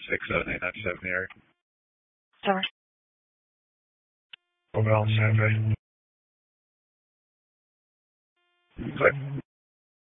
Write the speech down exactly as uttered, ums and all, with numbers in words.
six seven eight nine seven area. Star. Well, seven. Click.